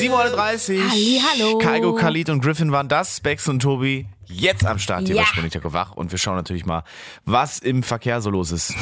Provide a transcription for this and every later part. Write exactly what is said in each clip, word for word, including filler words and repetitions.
sieben Uhr dreißig. Hallihallo. Kaigo, Khalid und Griffin waren das. Bex und Tobi jetzt am Start hier Ja. bei Sputnik Wach. Und wir schauen natürlich mal, was im Verkehr so los ist.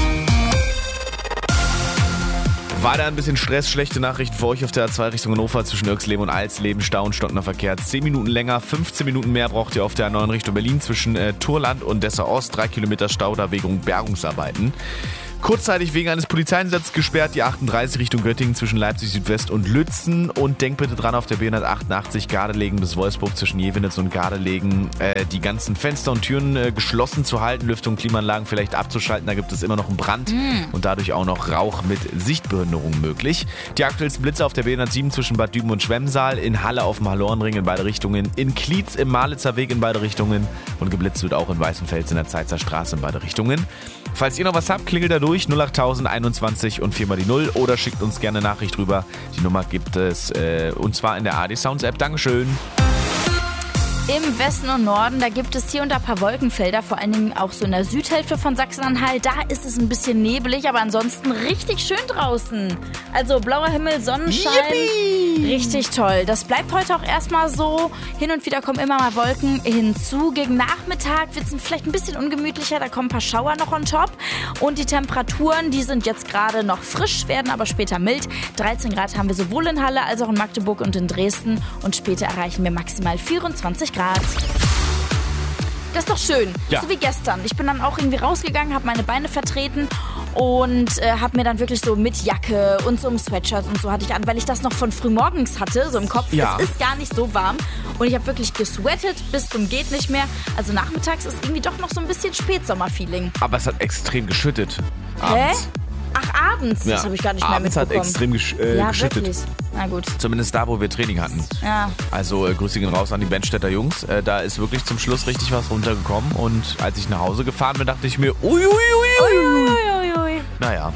Weiter ein bisschen Stress, schlechte Nachrichten für euch auf der A zwei Richtung Hannover zwischen Irxleben und Alsleben. Stau und stockender Verkehr. zehn Minuten länger, fünfzehn Minuten mehr braucht ihr auf der A neun Richtung Berlin zwischen äh, Turland und Dessau Ost. drei Kilometer Stau, da wegen Bergungsarbeiten. Kurzzeitig wegen eines Polizeieinsatzes gesperrt die achtunddreißig Richtung Göttingen zwischen Leipzig Südwest und Lützen. Und denkt bitte dran, auf der B hundertachtundachtzig Gardelegen bis Wolfsburg zwischen Jevenitz und Gardelegen äh, die ganzen Fenster und Türen äh, geschlossen zu halten, Lüftung, Klimaanlagen vielleicht abzuschalten. Da gibt es immer noch einen Brand mm. und dadurch auch noch Rauch mit Sichtbehinderung möglich. Die aktuellsten Blitze auf der B hundertsieben zwischen Bad Düben und Schwemmsaal, in Halle auf dem Hallorenring in beide Richtungen, in Klietz im Malitzer Weg in beide Richtungen und geblitzt wird auch in Weißenfels in der Zeitzer Straße in beide Richtungen. Falls ihr noch was habt, klingelt da durch null achttausend einundzwanzig und viermal die null oder schickt uns gerne eine Nachricht rüber. Die Nummer gibt es äh, und zwar in der A D Sounds App. Dankeschön. Im Westen und Norden, da gibt es hier und da ein paar Wolkenfelder, vor allen Dingen auch so in der Südhälfte von Sachsen-Anhalt. Da ist es ein bisschen nebelig, aber ansonsten richtig schön draußen. Also blauer Himmel, Sonnenschein, Yippie! Richtig toll. Das bleibt heute auch erstmal so. Hin und wieder kommen immer mal Wolken hinzu. Gegen Nachmittag wird es vielleicht ein bisschen ungemütlicher, da kommen ein paar Schauer noch on top. Und die Temperaturen, die sind jetzt gerade noch frisch, werden aber später mild. dreizehn Grad haben wir sowohl in Halle als auch in Magdeburg und in Dresden. Und später erreichen wir maximal vierundzwanzig Grad. Das ist doch schön. Ja. So wie gestern. Ich bin dann auch irgendwie rausgegangen, habe meine Beine vertreten und äh, habe mir dann wirklich so mit Jacke und so einem Sweatshirt und so hatte ich an, weil ich das noch von frühmorgens hatte, so im Kopf. Ja. Es ist gar nicht so warm. Und ich habe wirklich gesweatet bis zum geht nicht mehr. Also nachmittags ist irgendwie doch noch so ein bisschen Spätsommer-Feeling. Aber es hat extrem geschüttet. Abends. Hä? Ach, abends? Ja. Das habe ich gar nicht mehr Abends mitbekommen. hat extrem gesch äh, ja, geschüttet. Wirklich. Na gut. Zumindest da, wo wir Training hatten. Ja. Also äh, Grüße gehen raus an die Bennstädter Jungs. Äh, da ist wirklich zum Schluss richtig was runtergekommen. Und als ich nach Hause gefahren bin, dachte ich mir, ui, ui, ui, ui. Ui, ui, ui. Naja,